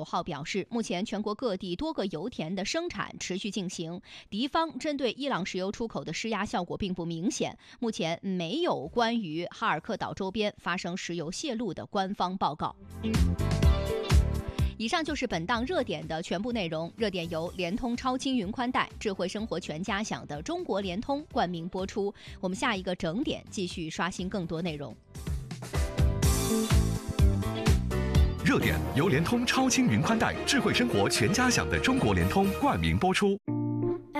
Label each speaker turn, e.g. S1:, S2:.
S1: 号表示，目前全国各地多个油田的生产持续进行，敌方针对伊朗石油出口的施压效果并不明显。目前没有关于哈尔克岛周边发生石油泄露的官方报告。以上就是本档热点的全部内容。热点由联通超轻云宽带、智慧生活全家享的中国联通冠名播出。我们下一个整点继续刷新更多内容。
S2: 热点由联通超轻云宽带、智慧生活全家享的中国联通冠名播出。